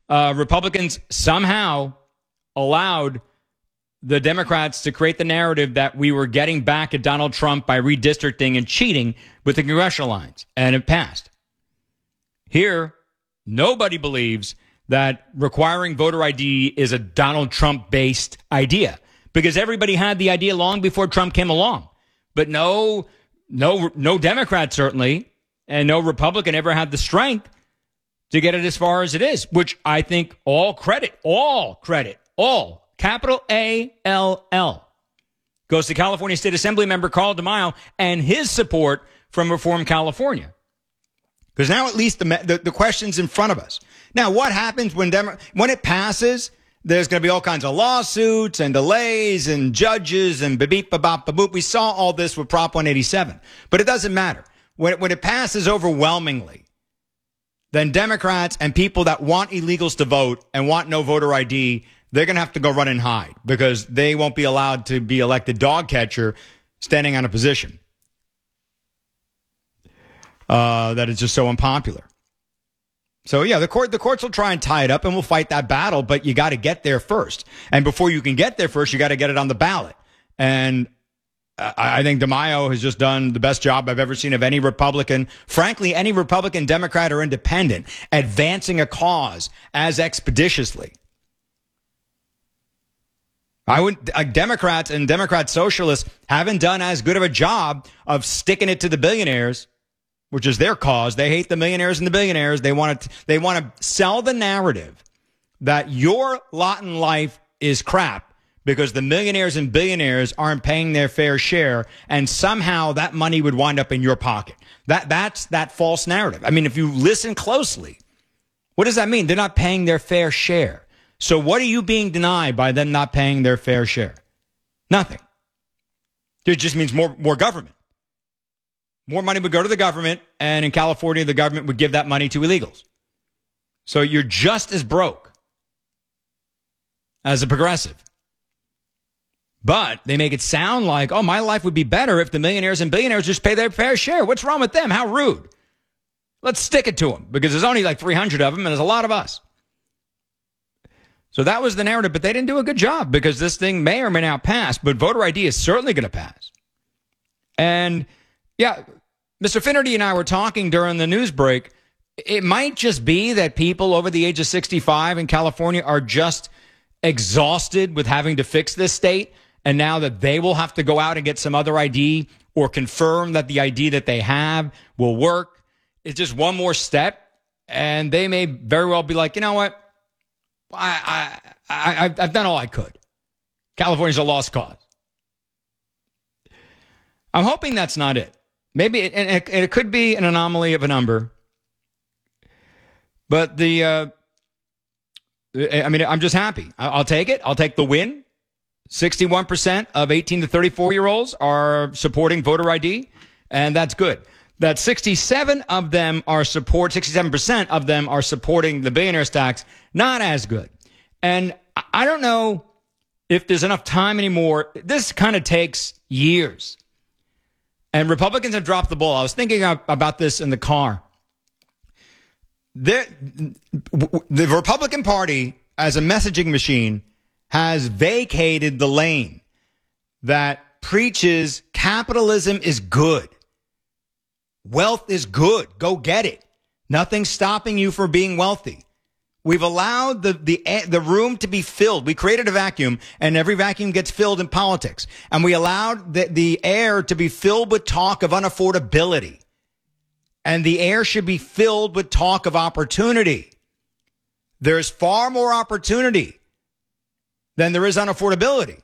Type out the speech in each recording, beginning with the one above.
Republicans somehow allowed the Democrats to create the narrative that we were getting back at Donald Trump by redistricting and cheating with the congressional lines, and it passed. Here, nobody believes that requiring voter ID is a Donald Trump-based idea, because everybody had the idea long before Trump came along. But no Democrat, certainly, and no Republican ever had the strength to get it as far as it is, which I think all credit, capital A-L-L, goes to California State Assembly member Carl DeMaio and his support from Reform California. Because now at least the question's in front of us. Now, what happens when it passes? There's going to be all kinds of lawsuits and delays and judges and beep ba bop ba boop. We saw all this with Prop 187. But it doesn't matter. When it passes overwhelmingly, then Democrats and people that want illegals to vote and want no voter ID, they're going to have to go run and hide because they won't be allowed to be elected dog catcher standing on a position that is just so unpopular. So, yeah, the courts will try and tie it up, and we'll fight that battle, but you got to get there first. And before you can get there first, you got to get it on the ballot. And I think DeMaio has just done the best job I've ever seen of any Republican, frankly, any Republican, Democrat, or independent, advancing a cause as expeditiously. Democrats and Democrat socialists haven't done as good of a job of sticking it to the billionaires, which is their cause. They hate the millionaires and the billionaires. They want to sell the narrative that your lot in life is crap because the millionaires and billionaires aren't paying their fair share, and somehow that money would wind up in your pocket. That's that false narrative. I mean, if you listen closely, what does that mean? They're not paying their fair share. So what are you being denied by them not paying their fair share? Nothing. It just means more government. More money would go to the government, and in California, the government would give that money to illegals. So you're just as broke as a progressive. But they make it sound like, oh, my life would be better if the millionaires and billionaires just pay their fair share. What's wrong with them? How rude. Let's stick it to them, because there's only like 300 of them, and there's a lot of us. So that was the narrative, but they didn't do a good job, because this thing may or may not pass, but voter ID is certainly going to pass. And yeah, Mr. Finnerty and I were talking during the news break. It might just be that people over the age of 65 in California are just exhausted with having to fix this state. And now that they will have to go out and get some other ID or confirm that the ID that they have will work. It's just one more step. And they may very well be like, you know what? I've done all I could. California's a lost cause. I'm hoping that's not it. Maybe it could be an anomaly of a number. But I'm just happy. I'll take it. I'll take the win. 61% of 18 to 34-year-olds are supporting voter ID, and that's good. That 67% of them are supporting the billionaire's tax, not as good. And I don't know if there's enough time anymore. This kind of takes years. And Republicans have dropped the ball. I was thinking about this in the car. The Republican Party, as a messaging machine, has vacated the lane that preaches capitalism is good. Wealth is good. Go get it. Nothing's stopping you from being wealthy. We've allowed the room to be filled. We created a vacuum, and every vacuum gets filled in politics. And we allowed the air to be filled with talk of unaffordability. And the air should be filled with talk of opportunity. There's far more opportunity than there is unaffordability.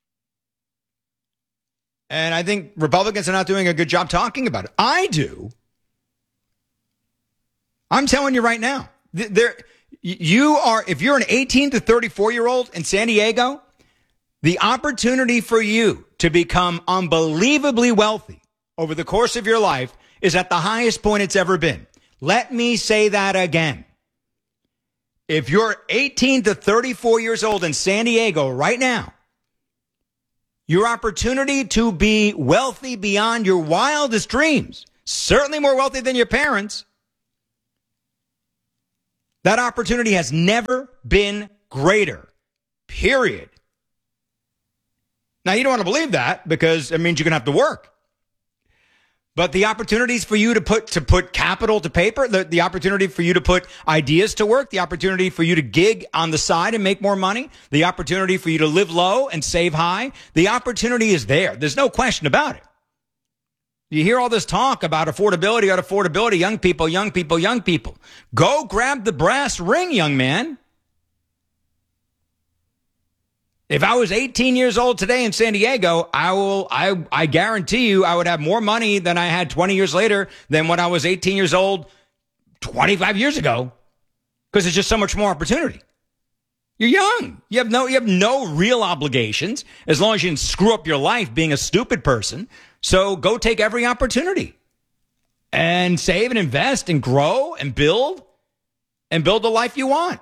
And I think Republicans are not doing a good job talking about it. I do. I'm telling you right now. If you're an 18 to 34-year-old in San Diego, the opportunity for you to become unbelievably wealthy over the course of your life is at the highest point it's ever been. Let me say that again. If you're 18 to 34 years old in San Diego right now, your opportunity to be wealthy beyond your wildest dreams, certainly more wealthy than your parents, That opportunity has never been greater, period. Now, you don't want to believe that because it means you're going to have to work. But the opportunities for you to put capital to paper, the opportunity for you to put ideas to work, the opportunity for you to gig on the side and make more money, the opportunity for you to live low and save high, the opportunity is there. There's no question about it. You hear all this talk about affordability, young people. Go grab the brass ring, young man. If I was 18 years old today in San Diego, I guarantee you I would have more money than I had 20 years later than when I was 18 years old 25 years ago, because it's just so much more opportunity. You're young. You have no real obligations as long as you didn't screw up your life being a stupid person. So go take every opportunity and save and invest and grow and build the life you want.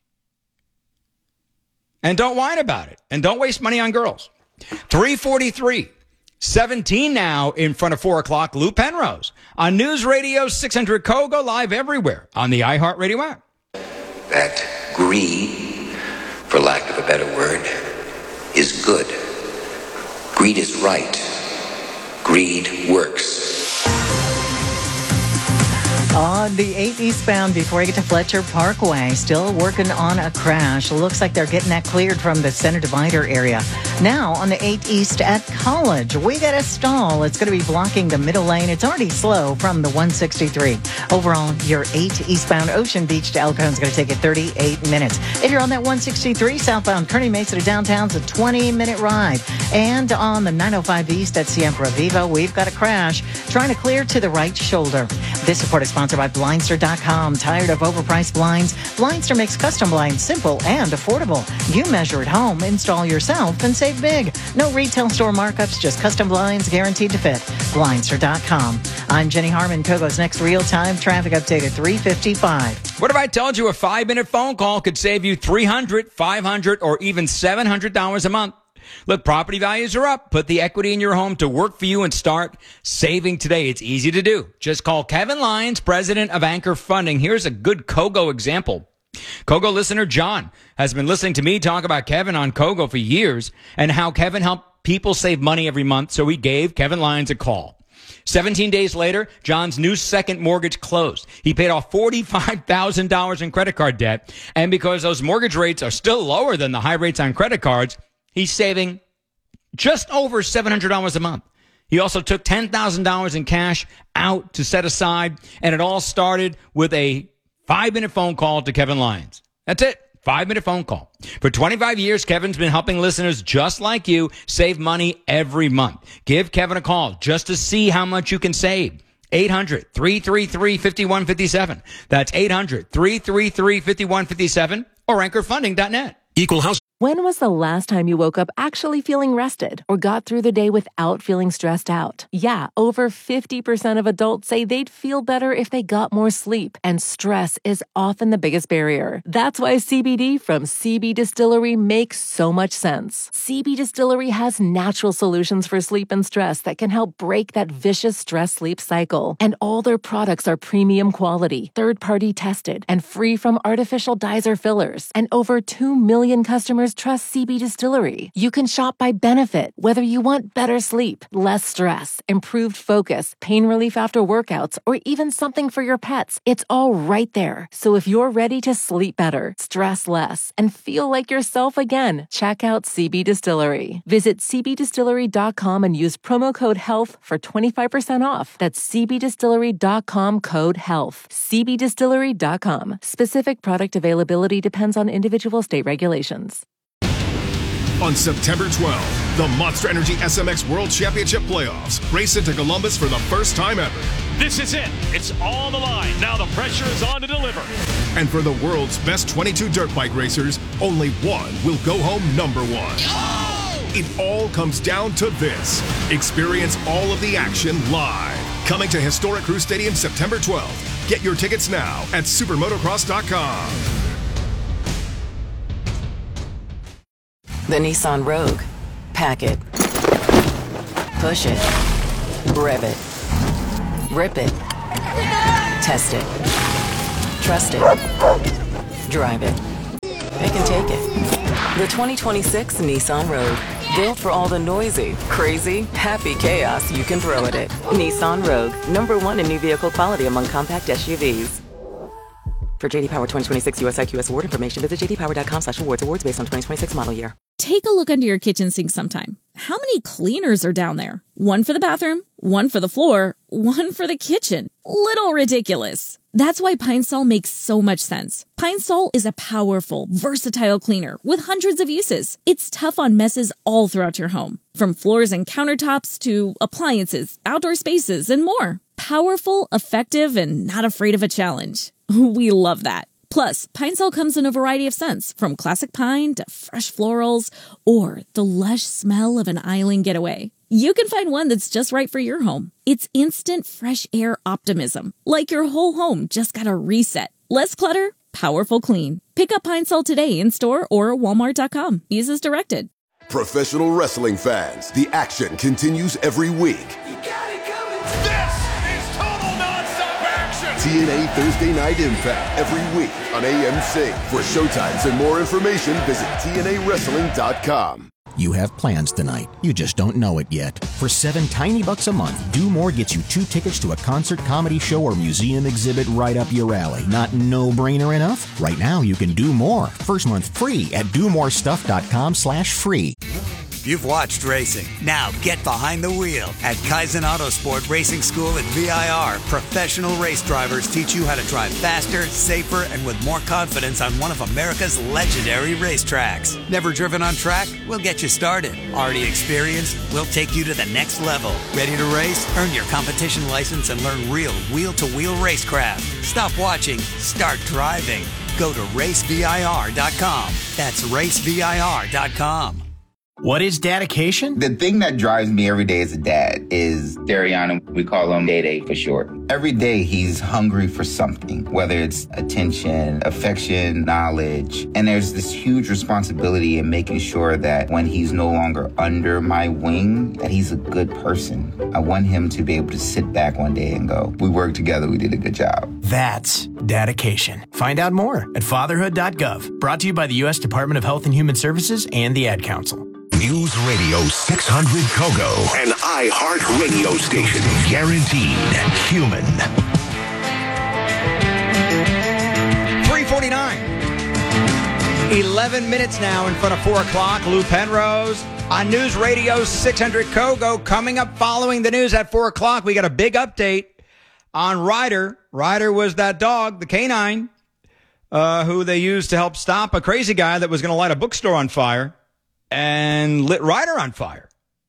And don't whine about it. And don't waste money on girls. 3:43, 17 now in front of 4 o'clock. Lou Penrose on News Radio 600 Kogo, live everywhere on the iHeartRadio app. That greed, for lack of a better word, is good. Greed is right. Greed works. On the 8 eastbound before you get to Fletcher Parkway, still working on a crash. Looks like they're getting that cleared from the center divider area. Now on the 8 east at College, we got a stall. It's going to be blocking the middle lane. It's already slow from the 163. Overall, your 8 eastbound Ocean Beach to El Cajon is going to take you 38 minutes. If you're on that 163 southbound Kearney Mesa to downtown, it's a 20-minute ride. And on the 905 east at Siempre Viva, we've got a crash trying to clear to the right shoulder. This report is sponsored by Blindster.com. Tired of overpriced blinds? Blindster makes custom blinds simple and affordable. You measure at home, install yourself, and save big. No retail store markups, just custom blinds guaranteed to fit. Blindster.com. I'm Jenny Harmon. Kogo's next real-time traffic update at 3:55. What if I told you a 5-minute phone call could save you $300, $500, or even $700 a month? Look, property values are up. Put the equity in your home to work for you and start saving today. It's easy to do. Just call Kevin Lyons, president of Anchor Funding. Here's a good Kogo example. Kogo listener John has been listening to me talk about Kevin on Kogo for years and how Kevin helped people save money every month, so he gave Kevin Lyons a call. 17 days later, John's new second mortgage closed. He paid off $45,000 in credit card debt, and because those mortgage rates are still lower than the high rates on credit cards, he's saving just over $700 a month. He also took $10,000 in cash out to set aside, and it all started with a 5-minute phone call to Kevin Lyons. That's it. 5-minute phone call. For 25 years, Kevin's been helping listeners just like you save money every month. Give Kevin a call just to see how much you can save. 800-333-5157. That's 800-333-5157 or anchorfunding.net. Equal house. When was the last time you woke up actually feeling rested or got through the day without feeling stressed out? Yeah, over 50% of adults say they'd feel better if they got more sleep, and stress is often the biggest barrier. That's why CBD from CB Distillery makes so much sense. CB Distillery has natural solutions for sleep and stress that can help break that vicious stress-sleep cycle. And all their products are premium quality, third-party tested, and free from artificial dyes or fillers. And over 2 million customers trust CB Distillery. You can shop by benefit, whether you want better sleep, less stress, improved focus, pain relief after workouts, or even something for your pets. It's all right there. So if you're ready to sleep better, stress less, and feel like yourself again, check out CB Distillery. Visit cbdistillery.com and use promo code HEALTH for 25% off. That's cbdistillery.com, code HEALTH. cbdistillery.com. Specific product availability depends on individual state regulations. On September 12th, the Monster Energy SMX World Championship Playoffs race into Columbus for the first time ever. This is it. It's on the line. Now the pressure is on to deliver. And for the world's best 22 dirt bike racers, only one will go home number one. Oh! It all comes down to this. Experience all of the action live. Coming to historic Crew Stadium September 12th. Get your tickets now at supermotocross.com. The Nissan Rogue. Pack it. Push it. Rev it. Rip it. Test it. Trust it. drive it. Pick and take it. The 2026 Nissan Rogue. Built for all the noisy, crazy, happy chaos you can throw at it. Nissan Rogue. #1 in new vehicle quality among compact SUVs. For JD Power 2026 US IQS award information, visit jdpower.com/awards. Awards based on 2026 model year. Take a look under your kitchen sink sometime. How many cleaners are down there? One for the bathroom, one for the floor, one for the kitchen. Little ridiculous. That's why Pine Sol makes so much sense. Pine Sol is a powerful, versatile cleaner with hundreds of uses. It's tough on messes all throughout your home, from floors and countertops to appliances, outdoor spaces, and more. Powerful, effective, and not afraid of a challenge. We love that. Plus, Pine Sol comes in a variety of scents, from classic pine to fresh florals, or the lush smell of an island getaway. You can find one that's just right for your home. It's instant fresh air optimism, like your whole home just got a reset. Less clutter, powerful clean. Pick up Pine Sol today in store or walmart.com. Use as directed. Professional wrestling fans, the action continues every week. This is total nonstop action. TNA Thursday Night Impact every week on AMC. For showtimes and more information, visit TNAWrestling.com. You have plans tonight. You just don't know it yet. For $7 tiny bucks a month, Do More gets you 2 tickets to a concert, comedy show, or museum exhibit right up your alley. Not no-brainer enough? Right now, you can do more. First month free at domorestuff.com/free. You've watched racing. Now get behind the wheel. At Kaizen Autosport Racing School at VIR, professional race drivers teach you how to drive faster, safer, and with more confidence on one of America's legendary racetracks. Never driven on track? We'll get you started. Already experienced? We'll take you to the next level. Ready to race? Earn your competition license and learn real wheel-to-wheel racecraft. Stop watching. Start driving. Go to racevir.com. That's racevir.com. What is dedication? The thing that drives me every day as a dad is Dariana. We call him Day for short. Every day he's hungry for something, whether it's attention, affection, knowledge. And there's this huge responsibility in making sure that when he's no longer under my wing, that he's a good person. I want him to be able to sit back one day and go, we worked together, we did a good job. That's dedication. Find out more at fatherhood.gov. Brought to you by the U.S. Department of Health and Human Services and the Ad Council. News Radio 600 Kogo, an iHeart radio station. Guaranteed human. 3:49. 11 minutes now in front of 4 o'clock. Lou Penrose on News Radio 600 Kogo. Coming up following the news at 4 o'clock, we got a big update on Ryder. Ryder was that dog, the canine, who they used to help stop a crazy guy that was going to light a bookstore on fire. And lit Ryder on fire.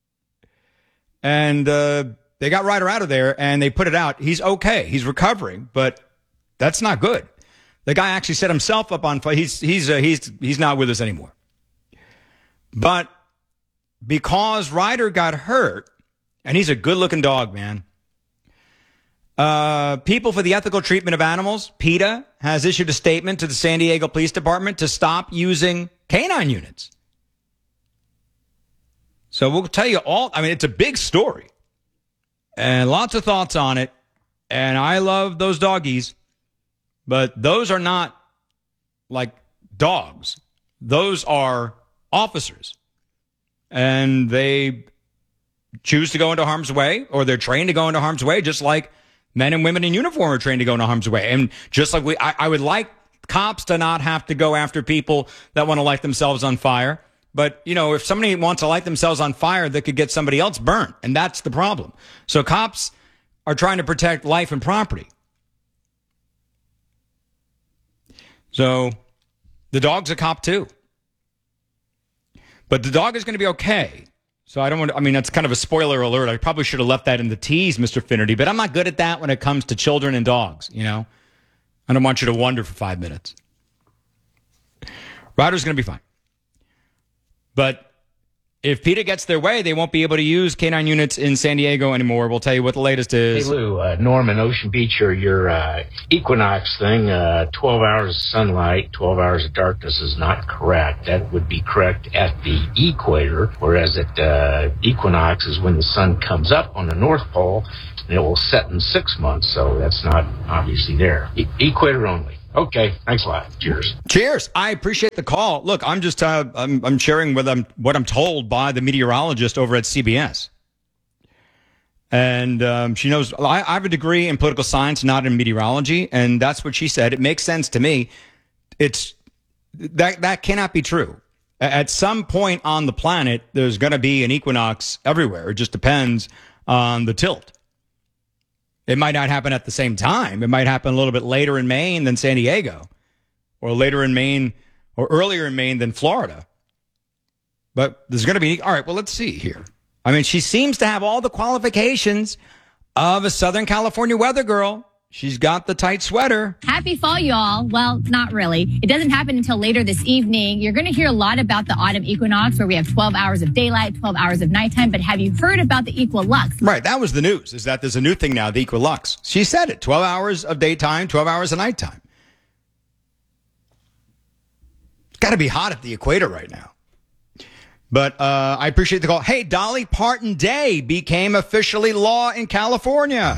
And they got Ryder out of there, and they put it out. He's okay. He's recovering, but that's not good. The guy actually set himself up on fire. He's not with us anymore. But because Ryder got hurt, and he's a good-looking dog, man. People for the Ethical Treatment of Animals, PETA, has issued a statement to the San Diego Police Department to stop using canine units. So we'll tell you all. I mean, it's a big story and lots of thoughts on it. And I love those doggies, but those are not like dogs. Those are officers, and they choose to go into harm's way, or they're trained to go into harm's way, just like men and women in uniform are trained to go into harm's way. And just like I would like cops to not have to go after people that want to light themselves on fire. But, you know, if somebody wants to light themselves on fire, they could get somebody else burnt. And that's the problem. So cops are trying to protect life and property. So the dog's a cop, too. But the dog is going to be okay. So I don't want to, I mean, that's kind of a spoiler alert. I probably should have left that in the tease, Mr. Finnerty. But I'm not good at that when it comes to children and dogs, you know. I don't want you to wonder for 5 minutes. Ryder's going to be fine. But if PETA gets their way, they won't be able to use canine units in San Diego anymore. We'll tell you what the latest is. Hey, Lou, Norman, Ocean Beach, your equinox thing, 12 hours of sunlight, 12 hours of darkness is not correct. That would be correct at the equator, whereas at equinox is when the sun comes up on the North Pole, and it will set in 6 months, so that's not obviously there. Equator only. Okay, thanks a lot. Cheers. Cheers. I appreciate the call. Look, I'm just I'm sharing what I'm told by the meteorologist over at CBS. And she knows I have a degree in political science, not in meteorology, and that's what she said. It makes sense to me. It's that cannot be true. At some point on the planet, there's going to be an equinox everywhere. It just depends on the tilt. It might not happen at the same time. It might happen a little bit later in Maine than San Diego, or later in Maine, or earlier in Maine than Florida. But there's going to be, all right, well, let's see here. I mean, she seems to have all the qualifications of a Southern California weather girl. She's got the tight sweater. Happy fall, y'all. Well, not really. It doesn't happen until later this evening. You're going to hear a lot about the autumn equinox, where we have 12 hours of daylight, 12 hours of nighttime. But have you heard about the equilux? Right. That was the news, is that there's a new thing now, the equilux. She said it. 12 hours of daytime, 12 hours of nighttime. It's got to be hot at the equator right now. But I appreciate the call. Hey, Dolly Parton Day became officially law in California.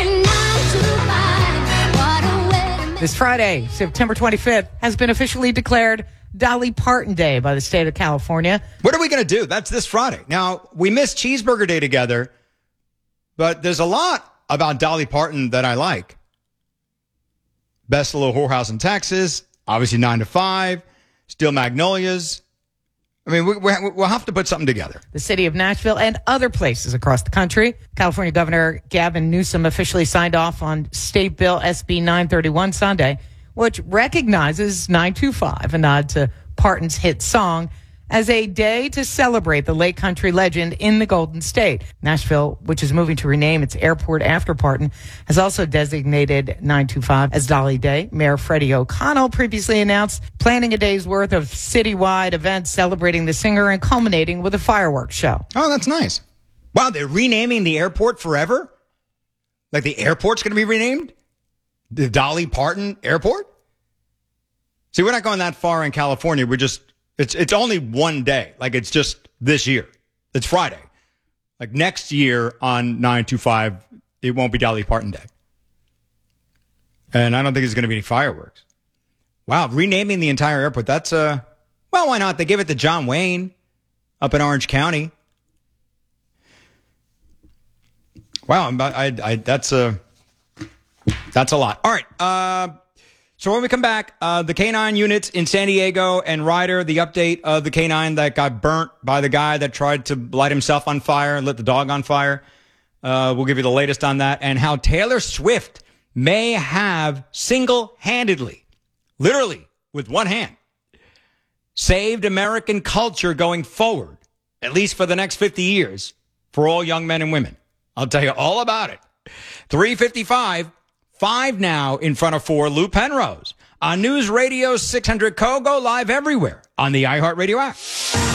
This Friday, September 25th, has been officially declared Dolly Parton Day by the state of California. What are we going to do? That's this Friday. Now, we missed Cheeseburger Day together, but there's a lot about Dolly Parton that I like. Best Little Whorehouse in Texas, obviously 9 to 5, Steel Magnolias. I mean, we'll have to put something together. The city of Nashville and other places across the country. California Governor Gavin Newsom officially signed off on State Bill SB 931 Sunday, which recognizes 925, a nod to Parton's hit song, as a day to celebrate the late country legend in the Golden State. Nashville, which is moving to rename its airport after Parton, has also designated 925 as Dolly Day. Mayor Freddie O'Connell previously announced planning a day's worth of citywide events celebrating the singer and culminating with a fireworks show. Oh, that's nice. Wow, they're renaming the airport forever? Like the airport's going to be renamed? The Dolly Parton Airport? See, we're not going that far in California. We're just... It's only one day. Like, it's just this year. It's Friday. Like, next year on 9/25, it won't be Dolly Parton Day. And I don't think there's going to be any fireworks. Wow, renaming the entire airport. That's, well, why not? They give it to John Wayne up in Orange County. Wow, that's a lot. All right, so when we come back, the K-9 units in San Diego and Ryder, the update of the K-9 that got burnt by the guy that tried to light himself on fire and lit the dog on fire. We'll give you the latest on that, and how Taylor Swift may have single-handedly, literally with one hand, saved American culture going forward, at least for the next 50 years, for all young men and women. I'll tell you all about it. 3:55. 5 now in front of 4, Lou Penrose. On News Radio 600 Kogo, live everywhere on the iHeartRadio app.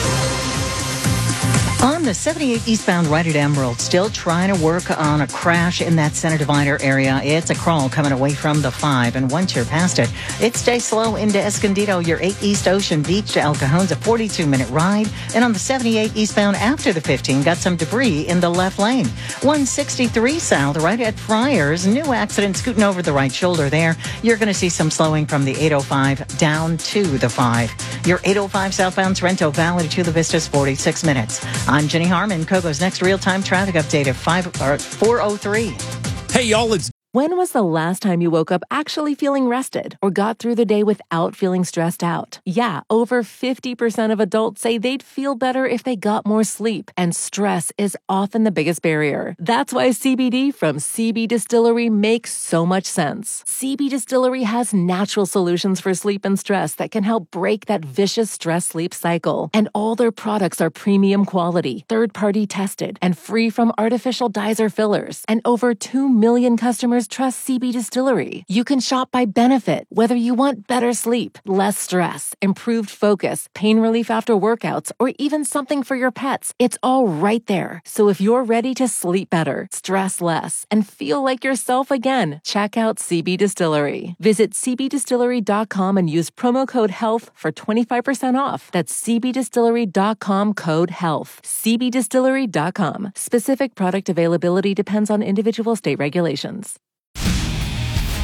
On the 78 eastbound Ryder to Emerald, still trying to work on a crash in that center divider area. It's a crawl coming away from the 5, and once you're past it, it stays slow into Escondido. Your 8 East Ocean Beach to El Cajon's a 42-minute ride. And on the 78 eastbound after the 15, got some debris in the left lane. 163 south, right at Friars. New accident scooting over the right shoulder there. You're going to see some slowing from the 805 down to the 5. Your 805 southbound Sorrento Valley to the Vistas, 46 minutes. I'm Jenny Harmon. Kogo's next real-time traffic update at 4:03. Hey, y'all, it's... When was the last time you woke up actually feeling rested or got through the day without feeling stressed out? Yeah, over 50% of adults say they'd feel better if they got more sleep, and stress is often the biggest barrier. That's why CBD from CB Distillery makes so much sense. CB Distillery has natural solutions for sleep and stress that can help break that vicious stress-sleep cycle. And all their products are premium quality, third-party tested, and free from artificial dyes or fillers. And over 2 million customers trust CB Distillery. You can shop by benefit, whether you want better sleep, less stress, improved focus, pain relief after workouts, or even something for your pets. It's all right there. So if you're ready to sleep better, stress less, and feel like yourself again, check out CB Distillery. Visit cbdistillery.com and use promo code HEALTH for 25% off. That's cbdistillery.com, code HEALTH. cbdistillery.com. Specific product availability depends on individual state regulations.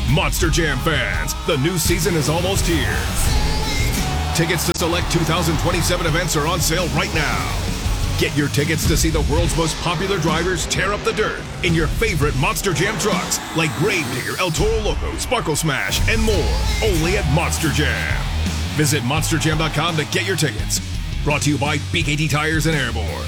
Monster Jam fans, the new season is almost here. Tickets to select 2027 events are on sale right now. Get your tickets to see the world's most popular drivers tear up the dirt in your favorite Monster Jam trucks like Gravedigger, El Toro Loco, Sparkle Smash, and more. Only at Monster Jam. Visit monsterjam.com to get your tickets. Brought to you by BKT Tires and Airborne.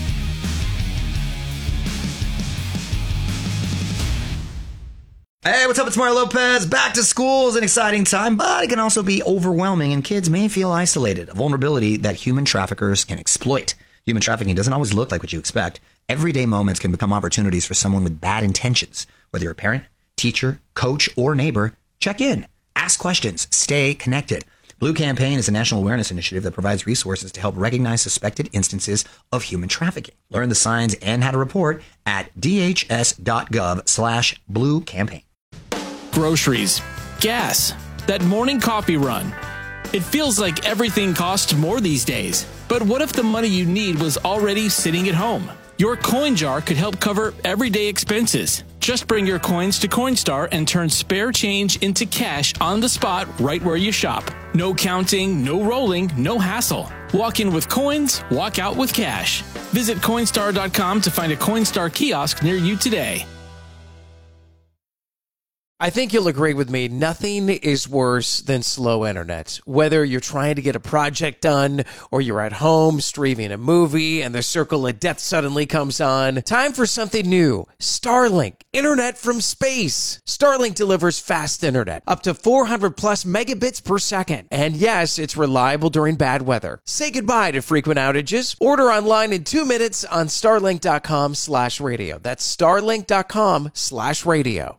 Hey, what's up? It's Mario Lopez. Back to school is an exciting time, but it can also be overwhelming, and kids may feel isolated, a vulnerability that human traffickers can exploit. Human trafficking doesn't always look like what you expect. Everyday moments can become opportunities for someone with bad intentions. Whether you're a parent, teacher, coach, or neighbor, check in, ask questions, stay connected. Blue Campaign is a national awareness initiative that provides resources to help recognize suspected instances of human trafficking. Learn the signs and how to report at dhs.gov/Blue Campaign. Groceries, gas, that morning coffee run. It feels like everything costs more these days. But what if the money you need was already sitting at home? Your coin jar could help cover everyday expenses. Just bring your coins to Coinstar and turn spare change into cash on the spot right where you shop. No counting, no rolling, no hassle. Walk in with coins, walk out with cash. Visit Coinstar.com to find a Coinstar kiosk near you today. I think you'll agree with me, nothing is worse than slow internet. Whether you're trying to get a project done or you're at home streaming a movie and the circle of death suddenly comes on, time for something new. Starlink, internet from space. Starlink delivers fast internet, up to 400 plus megabits per second. And yes, it's reliable during bad weather. Say goodbye to frequent outages. Order online in 2 minutes on starlink.com/radio. That's starlink.com/radio.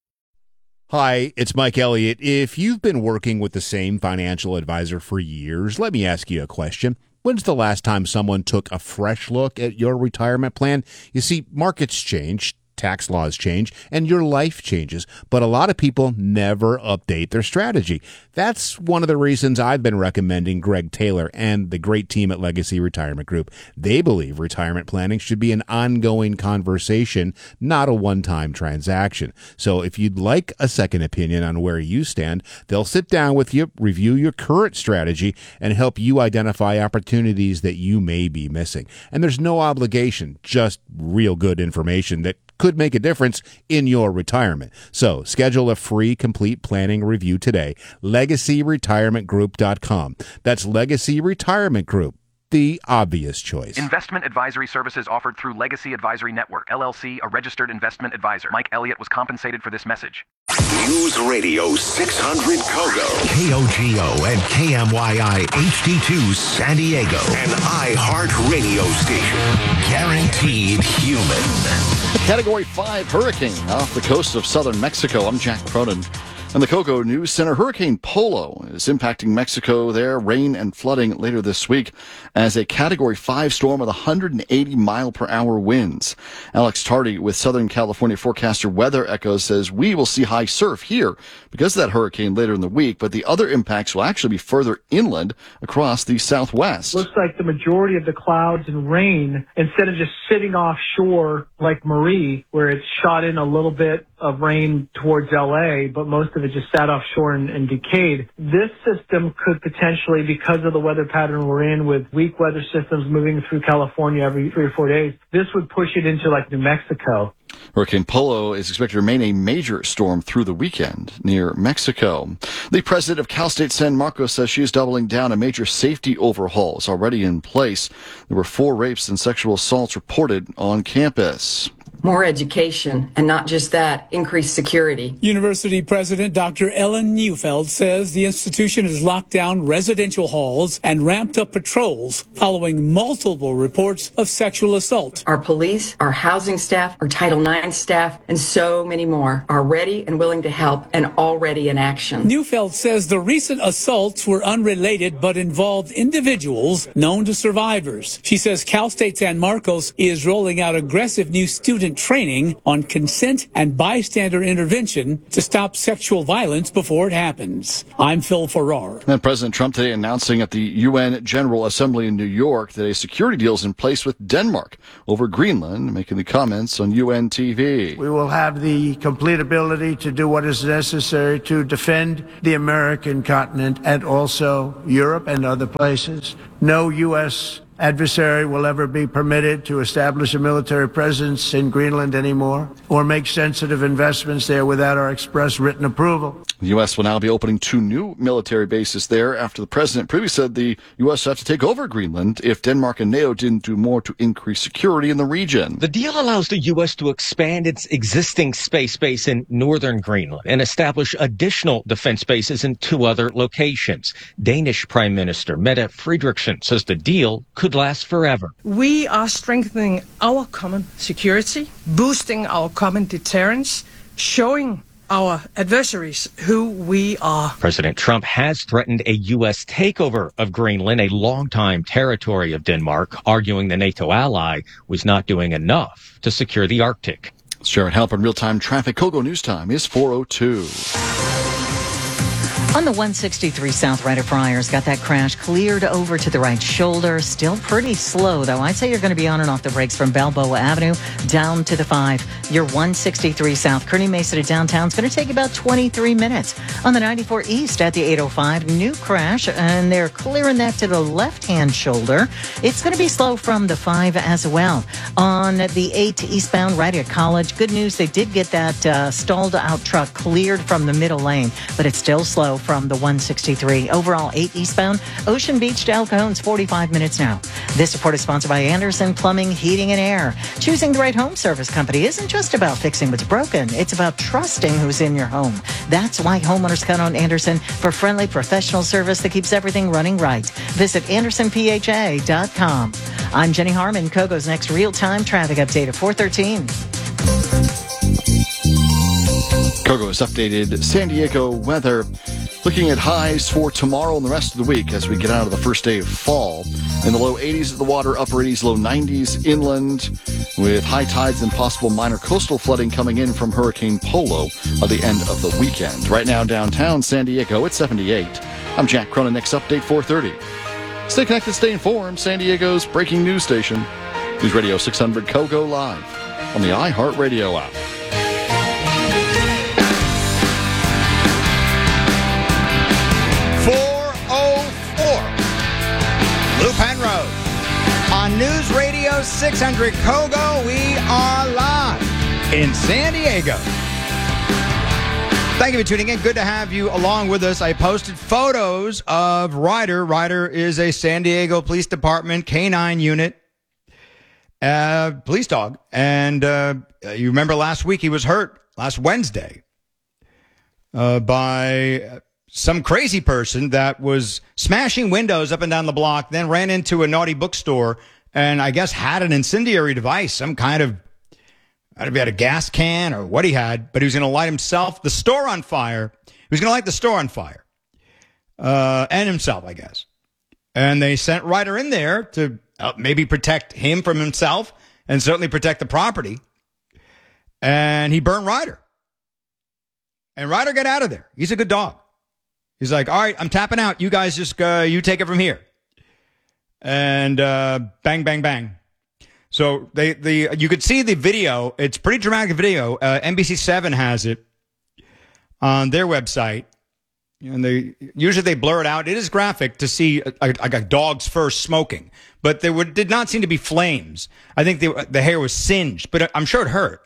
Hi, it's Mike Elliott. If you've been working with the same financial advisor for years, let me ask you a question. When's the last time someone took a fresh look at your retirement plan? You see, markets change, tax laws change, and your life changes, but a lot of people never update their strategy. That's one of the reasons I've been recommending Greg Taylor and the great team at Legacy Retirement Group. They believe retirement planning should be an ongoing conversation, not a one-time transaction. So if you'd like a second opinion on where you stand, they'll sit down with you, review your current strategy, and help you identify opportunities that you may be missing. And there's no obligation, just real good information that could make a difference in your retirement. So schedule a free complete planning review today. LegacyRetirementGroup.com. That's Legacy Retirement Group, the obvious choice. Investment advisory services offered through Legacy Advisory Network, LLC, a registered investment advisor. Mike Elliott was compensated for this message. News Radio 600 Kogo, KOGO and KMYI HD2 San Diego, an iHeart radio station. Guaranteed human. A Category 5 hurricane off the coast of southern Mexico. I'm Jack Cronin. And the Kogo News Center, Hurricane Polo is impacting Mexico there, rain and flooding later this week as a Category 5 storm with 180-mile-per-hour winds. Alex Tardy with Southern California forecaster Weather Echo says we will see high surf here because of that hurricane later in the week, but the other impacts will actually be further inland across the southwest. Looks like the majority of the clouds and rain, instead of just sitting offshore like Marie, where it's shot in a little bit of rain towards LA, but most of it just sat offshore and decayed. This system could potentially, because of the weather pattern we're in with weak weather systems moving through California every 3 or 4 days, this would push it into like New Mexico. Hurricane Polo is expected to remain a major storm through the weekend near Mexico. The president of Cal State San Marcos says she is doubling down. A major safety overhaul is already in place. There were 4 rapes and sexual assaults reported on campus. More education, and not just that, increased security. University President Dr. Ellen Neufeld says the institution has locked down residential halls and ramped up patrols following multiple reports of sexual assault. Our police, our housing staff, our Title IX staff, and so many more are ready and willing to help and already in action. Neufeld says the recent assaults were unrelated but involved individuals known to survivors. She says Cal State San Marcos is rolling out aggressive new student urgent training on consent and bystander intervention to stop sexual violence before it happens. I'm Phil Farrar. And President Trump today announcing at the UN General Assembly in New York that a security deal is in place with Denmark over Greenland, making the comments on UN TV. We will have the complete ability to do what is necessary to defend the American continent and also Europe and other places. No U.S. adversary will ever be permitted to establish a military presence in Greenland anymore or make sensitive investments there without our express written approval. The U.S. will now be opening 2 new military bases there after the president previously said the U.S. had to take over Greenland if Denmark and NATO didn't do more to increase security in the region. The deal allows the U.S. to expand its existing space base in northern Greenland and establish additional defense bases in 2 other locations. Danish Prime Minister Mette Frederiksen says the deal could last forever. We are strengthening our common security, boosting our common deterrence, showing our adversaries who we are. President Trump has threatened a U.S. takeover of Greenland, a longtime territory of Denmark, arguing the NATO ally was not doing enough to secure the Arctic. Sharon Halpern, real-time traffic. Kogo News Time is 4:02. On the 163 South right of Friars, got that crash cleared over to the right shoulder. Still pretty slow, though. I'd say you're going to be on and off the brakes from Balboa Avenue down to the 5. Your 163 South, Kearny Mesa to downtown is going to take about 23 minutes. On the 94 East at the 805, new crash, and they're clearing that to the left-hand shoulder. It's going to be slow from the 5 as well. On the 8 eastbound right at College, good news, they did get that stalled-out truck cleared from the middle lane, but it's still slow from the 163. Overall, 8 eastbound, Ocean Beach to El Cajon's 45 minutes now. This report is sponsored by Anderson Plumbing, Heating, and Air. Choosing the right home service company isn't just about fixing what's broken. It's about trusting who's in your home. That's why homeowners count on Anderson for friendly, professional service that keeps everything running right. Visit AndersonPHA.com. I'm Jenny Harmon. Kogo's next real-time traffic update at 4:13. Kogo has updated San Diego weather. Looking at highs for tomorrow and the rest of the week as we get out of the first day of fall. In the low 80s at the water, upper 80s, low 90s inland, with high tides and possible minor coastal flooding coming in from Hurricane Polo by the end of the weekend. Right now, downtown San Diego, it's 78. I'm Jack Cronin. Next update, 4:30. Stay connected, stay informed. San Diego's breaking news station. News Radio 600 Kogo live on the iHeartRadio app. 4:04. Lou Penrose on News Radio 600 Kogo. We are live in San Diego. Thank you for tuning in. Good to have you along with us. I posted photos of Ryder. Ryder is a San Diego Police Department K-9 unit police dog. And you remember last week he was hurt, last Wednesday, by some crazy person that was smashing windows up and down the block, then ran into a naughty bookstore and I guess had an incendiary device, some kind of, I don't know if he had a gas can or what he had, but he was going to light the store on fire. He was going to light the store on fire. And himself, I guess. And they sent Ryder in there to maybe protect him from himself and certainly protect the property. And he burned Ryder. And Ryder got out of there. He's a good dog. He's like, all right, I'm tapping out. You guys just, you take it from here. And bang, bang, bang. So you could see the video. It's a pretty dramatic video. NBC7 has it on their website. And usually they blur it out. It is graphic to see like a dog's first smoking. But there did not seem to be flames. I think the hair was singed, but I'm sure it hurt.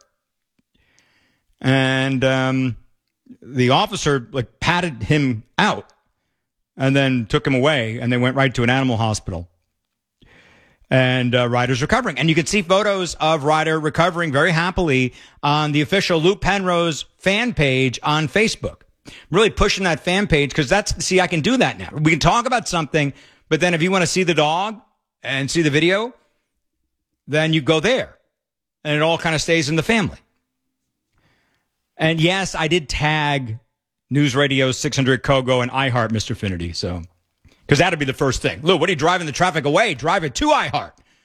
And the officer patted him out and then took him away, and they went right to an animal hospital. And Ryder's recovering. And you can see photos of Ryder recovering very happily on the official Lou Penrose fan page on Facebook. Really pushing that fan page because I can do that now. We can talk about something, but then if you want to see the dog and see the video, then you go there. And it all kind of stays in the family. And yes, I did tag News Radio 600 Kogo and iHeart, Mr. Finnerty. So, because that'd be the first thing. Lou, what are you driving the traffic away? Drive it to iHeart.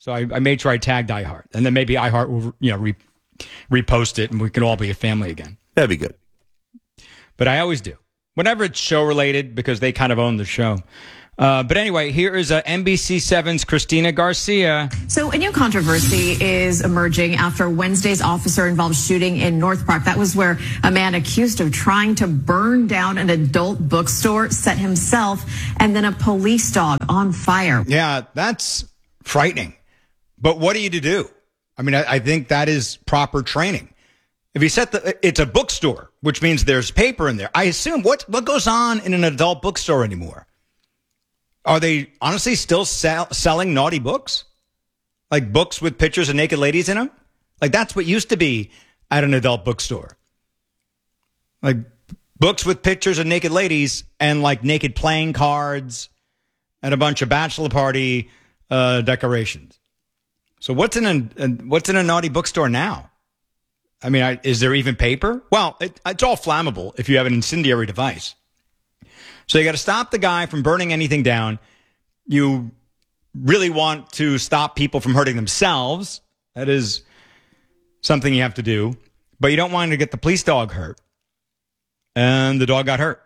So I made sure I tagged iHeart, and then maybe iHeart will, repost it, and we can all be a family again. That'd be good. But I always do. Whenever it's show related, because they kind of own the show. But anyway, here is NBC7's Christina Garcia. So a new controversy is emerging after Wednesday's officer-involved shooting in North Park. That was where a man accused of trying to burn down an adult bookstore set himself and then a police dog on fire. Yeah, that's frightening. But what are you to do? I mean, I think that is proper training. If you it's a bookstore, which means there's paper in there. I assume what goes on in an adult bookstore anymore? Are they honestly still selling naughty books? Like books with pictures of naked ladies in them? Like that's what used to be at an adult bookstore. Like books with pictures of naked ladies and like naked playing cards and a bunch of bachelor party decorations. So what's in a naughty bookstore now? I mean, is there even paper? Well, it's all flammable if you have an incendiary device. So you got to stop the guy from burning anything down. You really want to stop people from hurting themselves. That is something you have to do. But you don't want to get the police dog hurt. And the dog got hurt.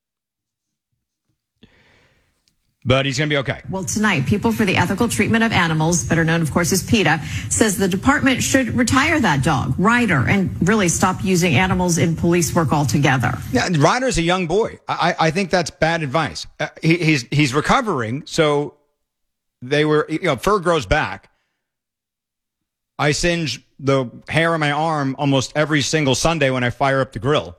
But he's going to be okay. Well, tonight, People for the Ethical Treatment of Animals, better known, of course, as PETA, says the department should retire that dog, Ryder, and really stop using animals in police work altogether. Yeah, Ryder's a young boy. I think that's bad advice. He's recovering, so fur grows back. I singe the hair on my arm almost every single Sunday when I fire up the grill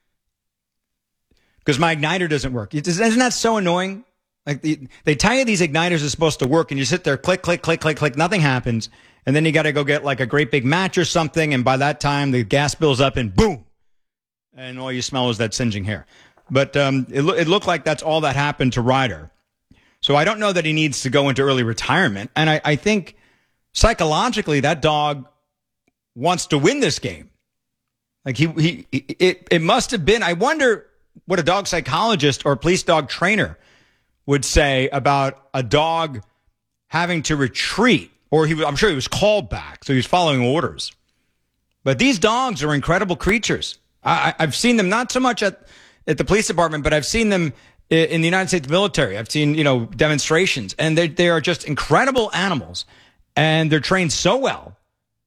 because my igniter doesn't work. Isn't that so annoying? Like they tell you these igniters are supposed to work, and you sit there, click, click, click, click, click, nothing happens, and then you got to go get like a great big match or something, and by that time the gas bill's up, and boom, and all you smell is that singeing hair. But it looked like that's all that happened to Ryder. So I don't know that he needs to go into early retirement, and I think psychologically that dog wants to win this game. Like it must have been. I wonder what a dog psychologist or a police dog trainer would say about a dog having to retreat, or I'm sure he was called back, so he was following orders. But these dogs are incredible creatures. I've seen them not so much at the police department, but I've seen them in the United States military. I've seen, demonstrations, and they are just incredible animals, and they're trained so well,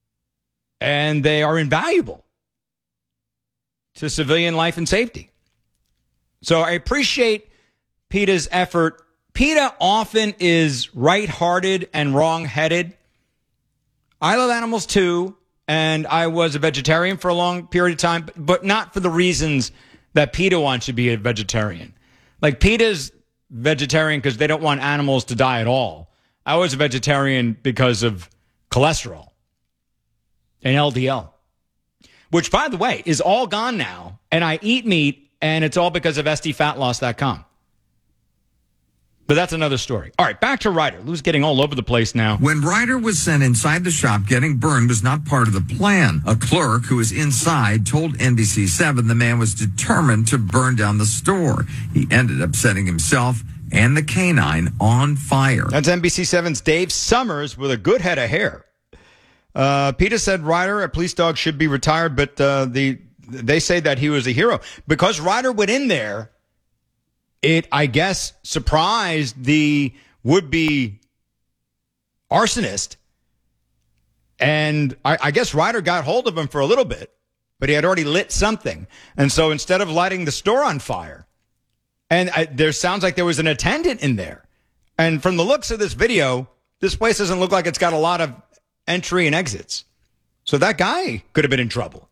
and they are invaluable to civilian life and safety. So I appreciate PETA's effort. PETA often is right-hearted and wrong-headed. I love animals too, and I was a vegetarian for a long period of time, but not for the reasons that PETA wants you to be a vegetarian. Like PETA's vegetarian because they don't want animals to die at all. I was a vegetarian because of cholesterol and LDL, which, by the way, is all gone now, and I eat meat, and it's all because of SDFatLoss.com. But that's another story. All right, back to Ryder. Lou's getting all over the place now. When Ryder was sent inside the shop, getting burned was not part of the plan. A clerk who was inside told NBC7 the man was determined to burn down the store. He ended up setting himself and the canine on fire. That's NBC7's Dave Summers with a good head of hair. PETA said Ryder, a police dog, should be retired, but they say that he was a hero. Because Ryder went in there, it, I guess, surprised the would-be arsonist. And I guess Ryder got hold of him for a little bit, but he had already lit something. And so instead of lighting the store on fire, and there sounds like there was an attendant in there. And from the looks of this video, this place doesn't look like it's got a lot of entry and exits. So that guy could have been in trouble.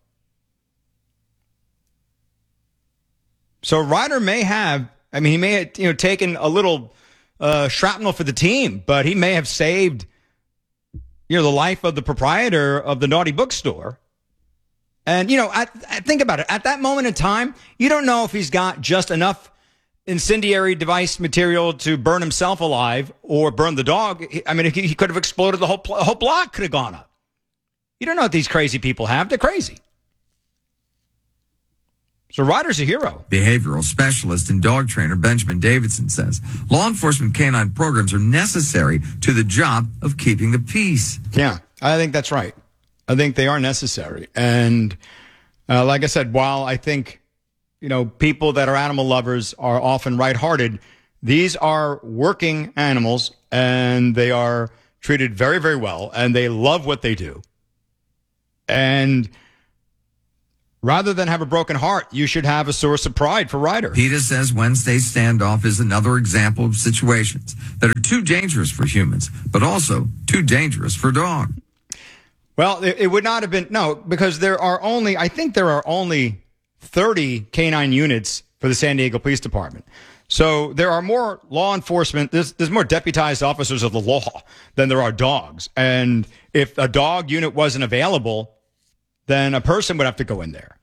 So Ryder may have, he may have taken a little shrapnel for the team, but he may have saved the life of the proprietor of the naughty bookstore. And, I think about it. At that moment in time, you don't know if he's got just enough incendiary device material to burn himself alive or burn the dog. He could have exploded. The whole block could have gone up. You don't know what these crazy people have. They're crazy. So Ryder's a hero. Behavioral specialist and dog trainer Benjamin Davidson says law enforcement canine programs are necessary to the job of keeping the peace. Yeah, I think that's right. I think they are necessary. And like I said, while I think, people that are animal lovers are often right-hearted, these are working animals, and they are treated very, very well, and they love what they do. And rather than have a broken heart, you should have a source of pride for Ryder. PETA says Wednesday's standoff is another example of situations that are too dangerous for humans, but also too dangerous for dogs. Well, it would not have been, no, because there are only 30 canine units for the San Diego Police Department. So there are more law enforcement, there's more deputized officers of the law than there are dogs. And if a dog unit wasn't available, then a person would have to go in there.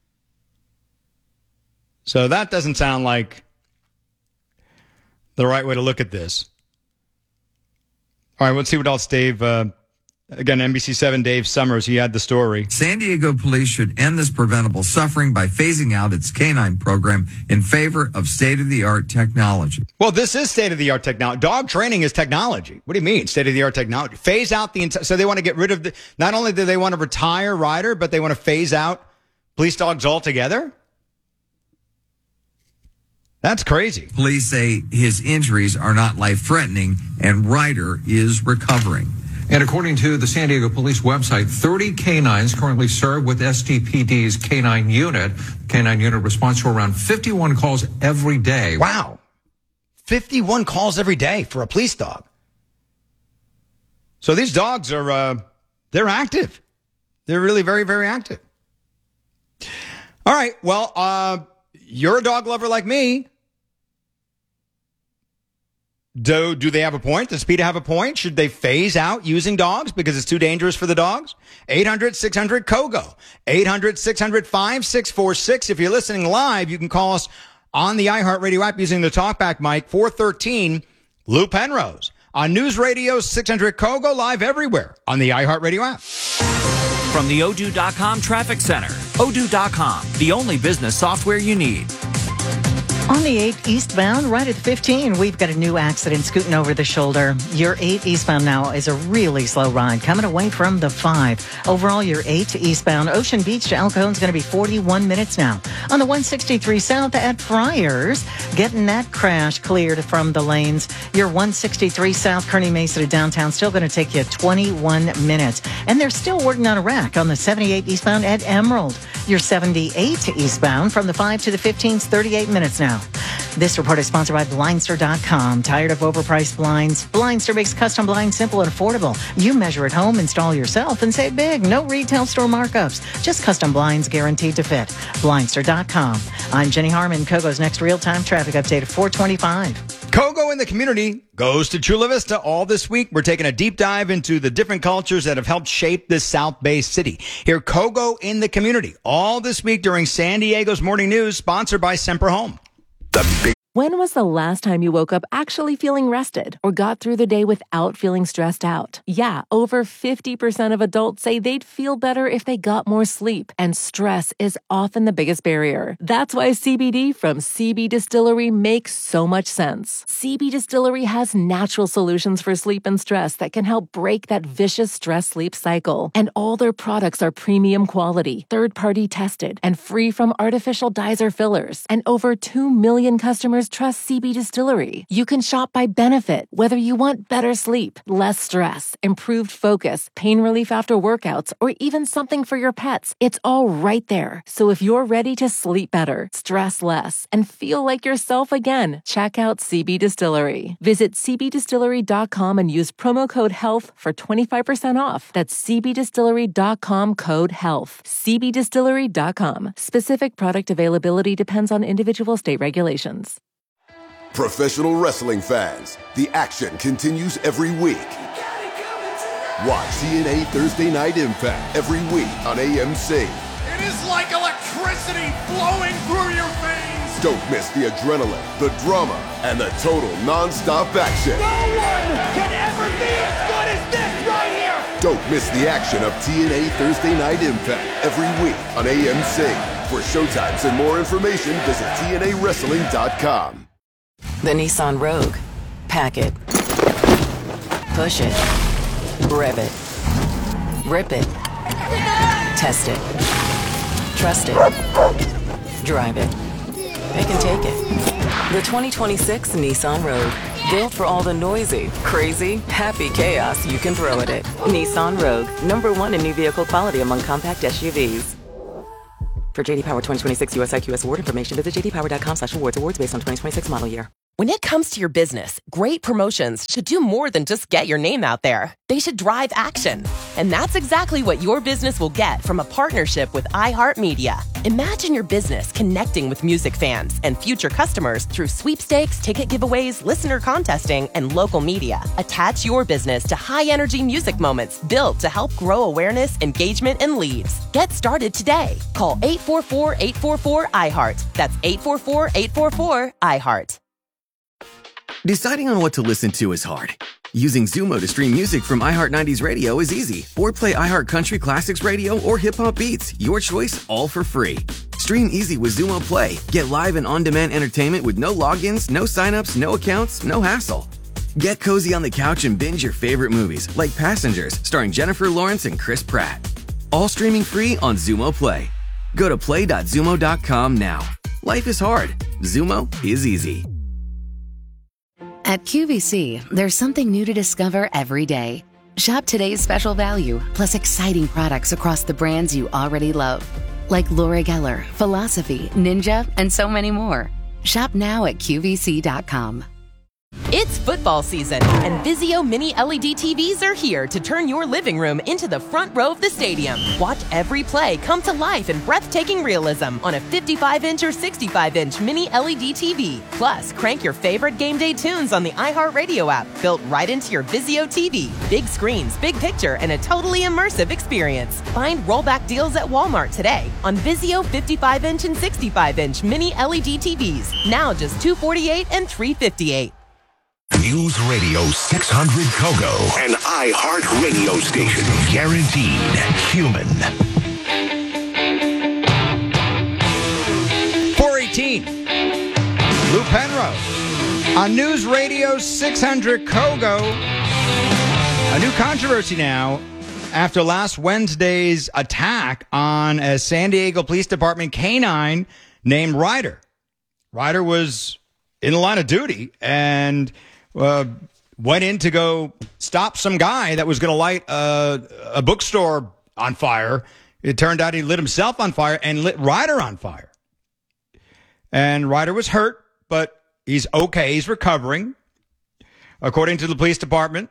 So that doesn't sound like the right way to look at this. All right, let's see what else Dave, again, NBC7 Dave Summers, he had the story. San Diego police should end this preventable suffering by phasing out its canine program in favor of state-of-the-art technology. Well, this is state-of-the-art technology. Dog training is technology. What do you mean, state-of-the-art technology? Phase out the entire... So they want to get rid of not only do they want to retire Ryder, but they want to phase out police dogs altogether? That's crazy. Police say his injuries are not life-threatening, and Ryder is recovering. And according to the San Diego Police website, 30 canines currently serve with SDPD's canine unit. The canine unit responds to around 51 calls every day. Wow. 51 calls every day for a police dog. So these dogs are, they're active. They're really very, very active. All right. Well, you're a dog lover like me. Do they have a point? Does PETA have a point? Should they phase out using dogs because it's too dangerous for the dogs? 800-600-KOGO. 800-600-5646. If you're listening live, you can call us on the iHeartRadio app using the TalkBack mic, 413 Lou Penrose. On News Radio 600 KOGO, live everywhere on the iHeartRadio app. From the Odoo.com Traffic Center. Odoo.com, the only business software you need. On the 8 eastbound, right at 15, we've got a new accident scooting over the shoulder. Your 8 eastbound now is a really slow ride coming away from the 5. Overall, your 8 eastbound, Ocean Beach to El Cajon is going to be 41 minutes now. On the 163 south at Friars, getting that crash cleared from the lanes. Your 163 south, Kearny Mesa to downtown, still going to take you 21 minutes. And they're still working on a wreck on the 78 eastbound at Emerald. Your 78 eastbound from the 5 to the 15 is 38 minutes now. This report is sponsored by Blindster.com. Tired of overpriced blinds? Blindster makes custom blinds simple and affordable. You measure at home, install yourself, and save big. No retail store markups. Just custom blinds guaranteed to fit. Blindster.com. I'm Jenny Harmon. KOGO's next real-time traffic update at 425. KOGO in the community goes to Chula Vista all this week. We're taking a deep dive into the different cultures that have helped shape this South Bay city. Hear KOGO in the community all this week during San Diego's Morning News, sponsored by Semper Home. When was the last time you woke up actually feeling rested or got through the day without feeling stressed out? Yeah, over 50% of adults say they'd feel better if they got more sleep, and stress is often the biggest barrier. That's why CBD from CB Distillery makes so much sense. CB Distillery has natural solutions for sleep and stress that can help break that vicious stress-sleep cycle. And all their products are premium quality, third-party tested, and free from artificial dyes or fillers. And over 2 million customers trust CB Distillery. You can shop by benefit, whether you want better sleep, less stress, improved focus, pain relief after workouts, or even something for your pets. It's all right there. So if you're ready to sleep better, stress less, and feel like yourself again, check out CB Distillery. Visit cbdistillery.com and use promo code HEALTH for 25% off. That's cbdistillery.com code HEALTH. cbdistillery.com. Specific product availability depends on individual state regulations. Professional wrestling fans, the action continues every week. Watch TNA Thursday Night Impact every week on AMC. It is like electricity flowing through your veins. Don't miss the adrenaline, the drama, and the total non-stop action. No one can ever be as good as this right here. Don't miss the action of TNA Thursday Night Impact every week on AMC. For showtimes and more information, visit TNAWrestling.com. The Nissan Rogue. Pack it. Push it. Rev it. Rip it. Test it. Trust it. Drive it. Pick and take it. The 2026 Nissan Rogue. Built for all the noisy, crazy, happy chaos you can throw at it. Nissan Rogue. #1 in new vehicle quality among compact SUVs. For JD Power 2026 US IQS award information, visit jdpower.com/awards. Awards based on 2026 model year. When it comes to your business, great promotions should do more than just get your name out there. They should drive action. And that's exactly what your business will get from a partnership with iHeartMedia. Imagine your business connecting with music fans and future customers through sweepstakes, ticket giveaways, listener contesting, and local media. Attach your business to high-energy music moments built to help grow awareness, engagement, and leads. Get started today. Call 844-844-iHeart. That's 844-844-iHeart. Deciding on what to listen to is hard. Using Zumo to stream music from iHeart 90s Radio is easy. Or play iHeart Country Classics Radio or Hip Hop Beats. Your choice, all for free. Stream easy with Zumo Play. Get live and on-demand entertainment with no logins, no signups, no accounts, no hassle. Get cozy on the couch and binge your favorite movies, like Passengers, starring Jennifer Lawrence and Chris Pratt. All streaming free on Zumo Play. Go to play.zumo.com now. Life is hard. Zumo is easy. At QVC, there's something new to discover every day. Shop today's special value, plus exciting products across the brands you already love. Like Laura Geller, Philosophy, Ninja, and so many more. Shop now at QVC.com. It's football season, and Vizio Mini LED TVs are here to turn your living room into the front row of the stadium. Watch every play come to life in breathtaking realism on a 55-inch or 65-inch Mini LED TV. Plus, crank your favorite game day tunes on the iHeartRadio app, built right into your Vizio TV. Big screens, big picture, and a totally immersive experience. Find rollback deals at Walmart today on Vizio 55-inch and 65-inch Mini LED TVs. Now just $248 and $358. News Radio 600 Kogo, an iHeart radio station. Guaranteed human. 418. Lou Penrose on News Radio 600 Kogo. A new controversy now after last Wednesday's attack on a San Diego Police Department canine named Ryder. Ryder was in the line of duty and went in to go stop some guy that was going to light a bookstore on fire. It turned out he lit himself on fire and lit Ryder on fire. And Ryder was hurt, but he's okay. He's recovering. According to the police department,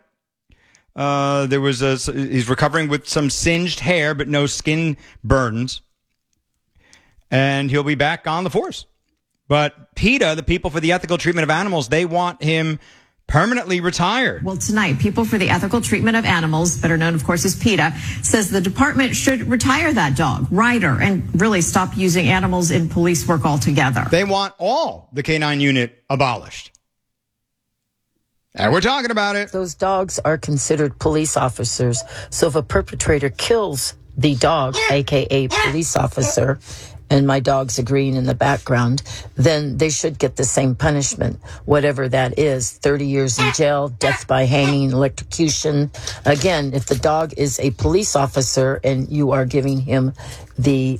he's recovering with some singed hair, but no skin burns. And he'll be back on the force. But PETA, the People for the Ethical Treatment of Animals, they want him permanently retired. Well, tonight, People for the Ethical Treatment of Animals, better known, of course, as PETA, says the department should retire that dog, Ryder, and really stop using animals in police work altogether. They want all the canine unit abolished. And we're talking about it. Those dogs are considered police officers. So if a perpetrator kills the dog, a.k.a. police officer, and my dog's agreeing in the background, then they should get the same punishment, whatever that is, 30 years in jail, death by hanging, electrocution. Again, if the dog is a police officer and you are giving him the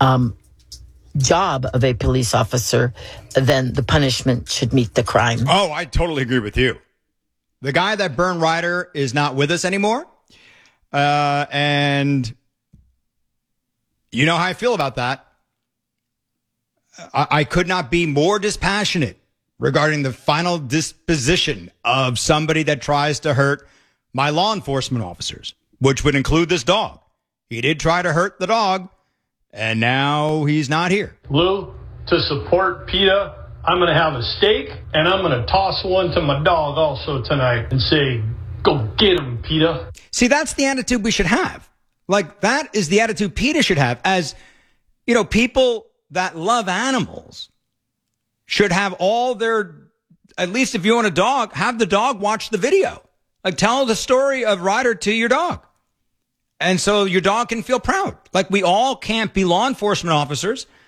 job of a police officer, then the punishment should meet the crime. Oh, I totally agree with you. The guy that burned Ryder is not with us anymore. And you know how I feel about that. I could not be more dispassionate regarding the final disposition of somebody that tries to hurt my law enforcement officers, which would include this dog. He did try to hurt the dog, and now he's not here. Lou, to support PETA, I'm going to have a steak, and I'm going to toss one to my dog also tonight and say, go get him, PETA. See, that's the attitude we should have. Like, that is the attitude PETA should have. As, you know, people that love animals should have all their, at least if you own a dog, have the dog watch the video. Like, tell the story of Ryder to your dog. And so your dog can feel proud. Like, we all can't be law enforcement officers.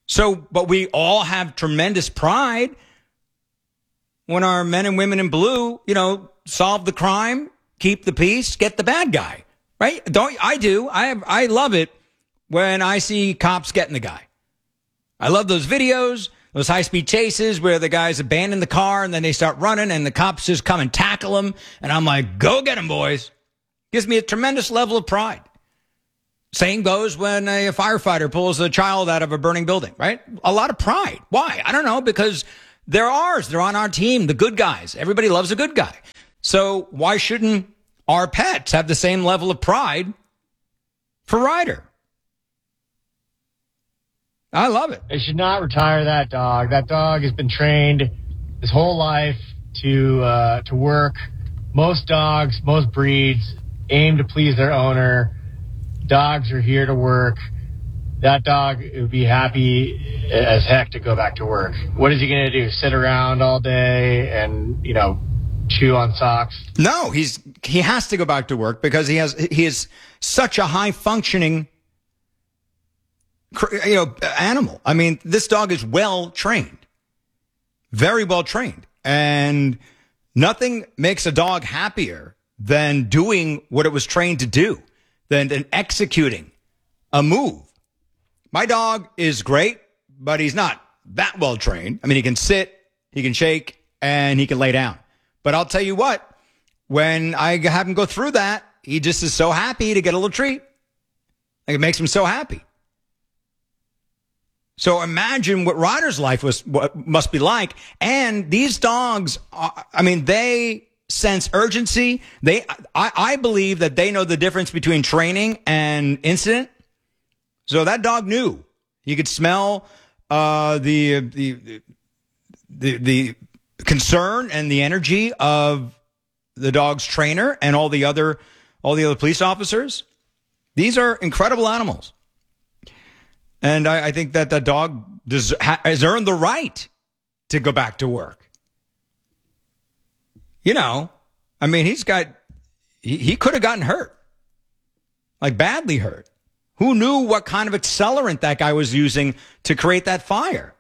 So, but we all have tremendous pride when our men and women in blue, solve the crime, keep the peace, get the bad guy, right? I love it when I see cops getting the guy. I love those videos, those high-speed chases where the guys abandon the car and then they start running and the cops just come and tackle them. And I'm like, go get them, boys. Gives me a tremendous level of pride. Same goes when a firefighter pulls a child out of a burning building, right? A lot of pride. Why? I don't know, because they're ours. They're on our team, the good guys. Everybody loves a good guy. So why shouldn't our pets have the same level of pride for Ryder? I love it. They should not retire that dog. That dog has been trained his whole life to work. Most dogs, most breeds aim to please their owner. Dogs are here to work. That dog would be happy as heck to go back to work. What is he going to do? Sit around all day and, chew on socks? No, he has to go back to work because he is such a high functioning animal. I mean, this dog is well trained, very well trained, and nothing makes a dog happier than doing what it was trained to do, than executing a move. My dog is great, but he's not that well trained. I mean, he can sit, he can shake, and he can lay down. But I'll tell you what, when I have him go through that, he just is so happy to get a little treat. Like, it makes him so happy. So imagine what Ryder's life must be like. And these dogs, they sense urgency. I believe that they know the difference between training and incident. So that dog knew. He could smell the concern and the energy of the dog's trainer and all the other police officers. These are incredible animals. And I think that the dog has earned the right to go back to work. He could have gotten hurt, like badly hurt. Who knew what kind of accelerant that guy was using to create that fire?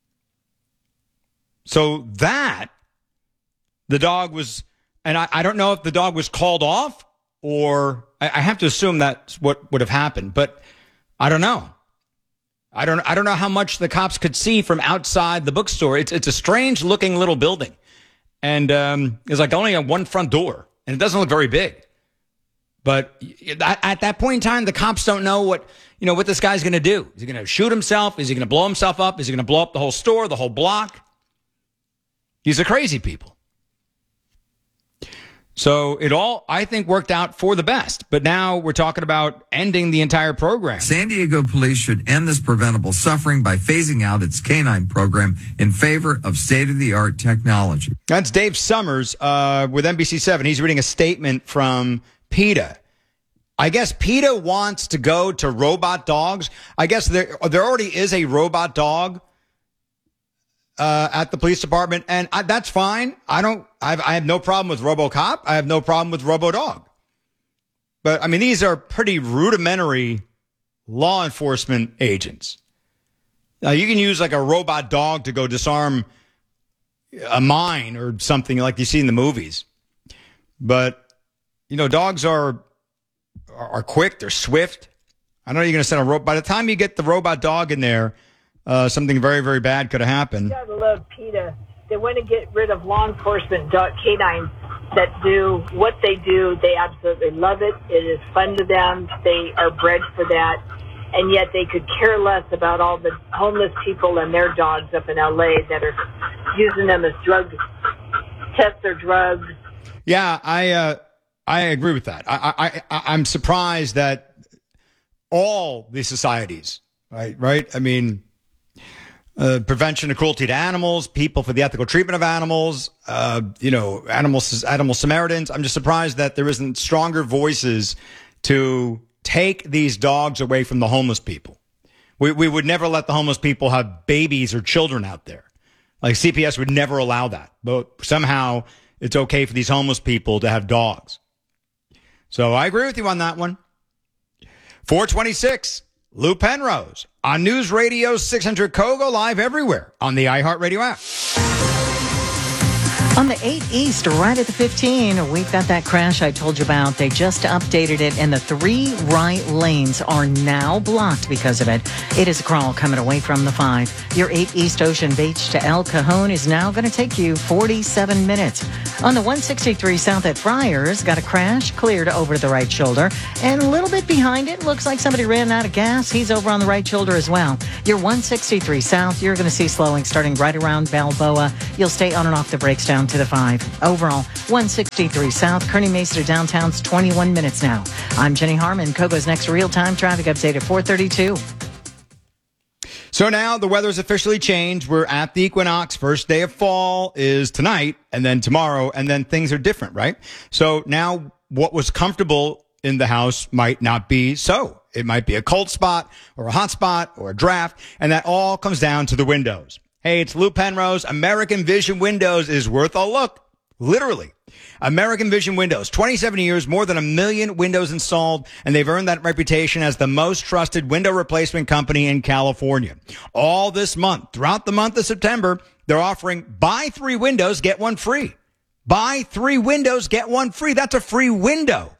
So the dog was, and I don't know if the dog was called off or I have to assume that's what would have happened, but I don't know. I don't know how much the cops could see from outside the bookstore. It's a strange looking little building. And it's like only one front door and it doesn't look very big. But at that point in time, the cops don't know what this guy's going to do. Is he going to shoot himself? Is he going to blow himself up? Is he going to blow up the whole store, the whole block? These are crazy people. So it all, I think, worked out for the best. But now we're talking about ending the entire program. San Diego police should end this preventable suffering by phasing out its canine program in favor of state-of-the-art technology. That's Dave Summers with NBC7. He's reading a statement from PETA. I guess PETA wants to go to robot dogs. I guess there already is a robot dog at the police department, and that's fine. I have no problem with RoboCop. I have no problem with RoboDog. But these are pretty rudimentary law enforcement agents. Now, you can use like a robot dog to go disarm a mine or something like you see in the movies. But dogs are quick. They're swift. I know you're going to send a robot. By the time you get the robot dog in there, something very, very bad could have happened. You gotta love PETA. They want to get rid of law enforcement canines that do what they do. They absolutely love it. It is fun to them. They are bred for that. And yet they could care less about all the homeless people and their dogs up in L.A. that are using them as test their drugs. Yeah, I agree with that. I'm surprised that all these societies, right? Prevention of cruelty to animals, people for the ethical treatment of animals, animal Samaritans. I'm just surprised that there isn't stronger voices to take these dogs away from the homeless people. We would never let the homeless people have babies or children out there. Like CPS would never allow that. But somehow it's okay for these homeless people to have dogs. So I agree with you on that one. 426. Lou Penrose on News Radio 600 Kogo, live everywhere on the iHeartRadio app. On the 8 East, right at the 15, we've got that crash I told you about. They just updated it, and the 3 right lanes are now blocked because of it. It is a crawl coming away from the 5. Your 8 East Ocean Beach to El Cajon is now going to take you 47 minutes. On the 163 South at Friars, got a crash cleared over the right shoulder, and a little bit behind it, looks like somebody ran out of gas. He's over on the right shoulder as well. Your 163 South, you're going to see slowing starting right around Balboa. You'll stay on and off the brakes down to the 5. Overall, 163 South, Kearny Mesa to downtown's 21 minutes now. I'm Jenny Harmon. Kogo's next real-time traffic update at 4:32. So now the weather's officially changed. We're at the equinox. First day of fall is tonight, and then tomorrow, and then things are different, right? So now what was comfortable in the house might not be so. It might be a cold spot or a hot spot or a draft, and that all comes down to the windows. Hey, it's Lou Penrose. American Vision Windows is worth a look. Literally. American Vision Windows, 27 years, more than 1 million windows installed, and they've earned that reputation as the most trusted window replacement company in California. All this month, throughout the month of September, they're offering buy 3 windows, get 1 free. Buy 3 windows, get 1 free. That's a free window.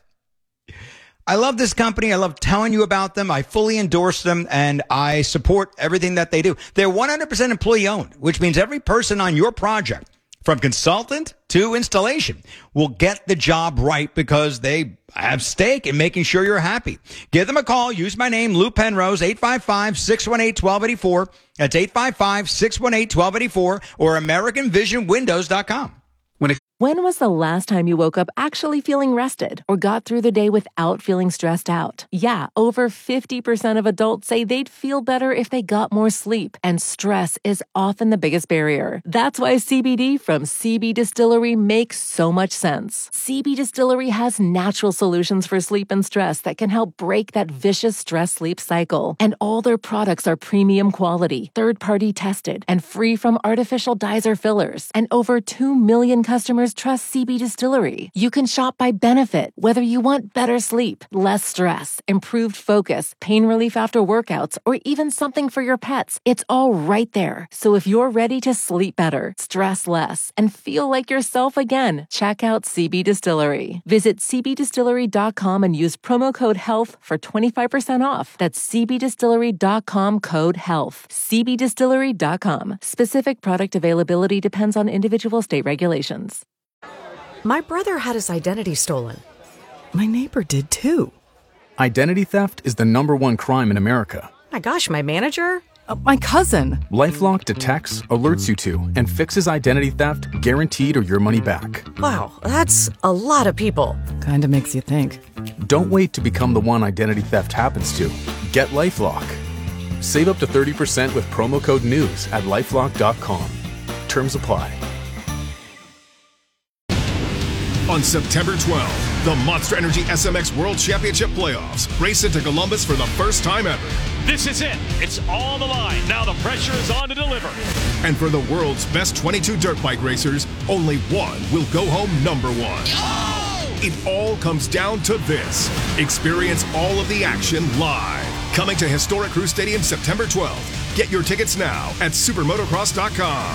I love this company. I love telling you about them. I fully endorse them, and I support everything that they do. They're 100% employee-owned, which means every person on your project, from consultant to installation, will get the job right because they have stake in making sure you're happy. Give them a call. Use my name, Lou Penrose, 855-618-1284. That's 855-618-1284 or AmericanVisionWindows.com. When was the last time you woke up actually feeling rested or got through the day without feeling stressed out? Yeah, over 50% of adults say they'd feel better if they got more sleep, and stress is often the biggest barrier. That's why CBD from CB Distillery makes so much sense. CB Distillery has natural solutions for sleep and stress that can help break that vicious stress-sleep cycle. And all their products are premium quality, third-party tested, and free from artificial dyes or fillers. And over 2 million customers trust CB Distillery. You can shop by benefit, whether you want better sleep, less stress, improved focus, pain relief after workouts, or even something for your pets. It's all right there. So if you're ready to sleep better, stress less, and feel like yourself again, check out CB Distillery. Visit cbdistillery.com and use promo code HEALTH for 25% off. That's cbdistillery.com, code HEALTH. cbdistillery.com. Specific product availability depends on individual state regulations. My brother had his identity stolen. My neighbor did too. Identity theft is the #1 crime in America. My gosh, my manager? My cousin. LifeLock detects, alerts you to, and fixes identity theft guaranteed or your money back. Wow, that's a lot of people. Kinda makes you think. Don't wait to become the one identity theft happens to. Get LifeLock. Save up to 30% with promo code NEWS at LifeLock.com. Terms apply. On September 12th, the Monster Energy SMX World Championship Playoffs race into Columbus for the first time ever. This is it. It's all the line. Now the pressure is on to deliver. And for the world's best 22 dirt bike racers, only one will go home #1. Oh! It all comes down to this. Experience all of the action live. Coming to Historic Crew Stadium September 12th. Get your tickets now at supermotocross.com.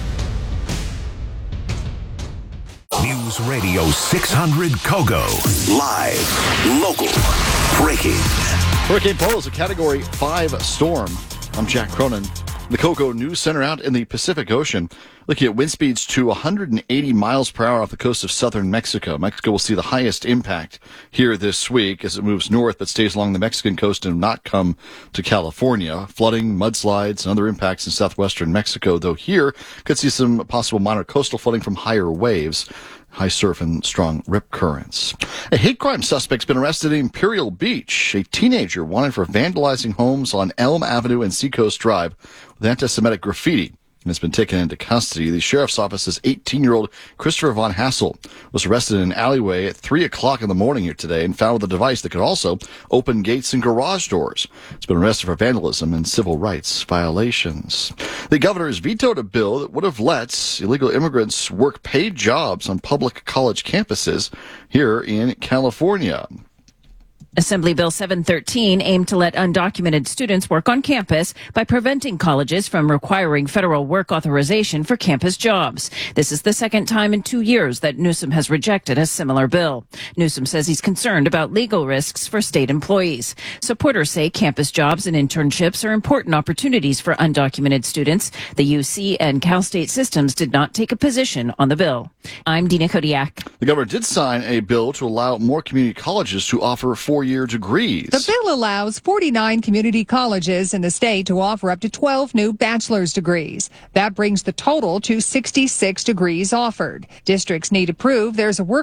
News Radio 600 Kogo. Live, local, breaking. Hurricane Polo is a Category 5 storm. I'm Jack Cronin. The Kogo News Center out in the Pacific Ocean, looking at wind speeds to 180 miles per hour off the coast of southern Mexico. Mexico will see the highest impact here this week as it moves north but stays along the Mexican coast and not come to California. Flooding, mudslides, and other impacts in southwestern Mexico, though here could see some possible minor coastal flooding from higher waves, high surf, and strong rip currents. A hate crime suspect's been arrested in Imperial Beach. A teenager wanted for vandalizing homes on Elm Avenue and Seacoast Drive with anti-Semitic graffiti and has been taken into custody. The sheriff's office's 18-year-old Christopher Von Hassel was arrested in an alleyway at 3 o'clock in the morning here today and found with a device that could also open gates and garage doors. He's been arrested for vandalism and civil rights violations. The governor has vetoed a bill that would have let illegal immigrants work paid jobs on public college campuses here in California. Assembly Bill 713 aimed to let undocumented students work on campus by preventing colleges from requiring federal work authorization for campus jobs. This is the second time in 2 years that Newsom has rejected a similar bill. Newsom says he's concerned about legal risks for state employees. Supporters say campus jobs and internships are important opportunities for undocumented students. The UC and Cal State systems did not take a position on the bill. I'm Dina Kodiak. The governor did sign a bill to allow more community colleges to offer 4-year degrees. The bill allows 49 community colleges in the state to offer up to 12 new bachelor's degrees. That brings the total to 66 degrees offered. Districts need to prove there's a work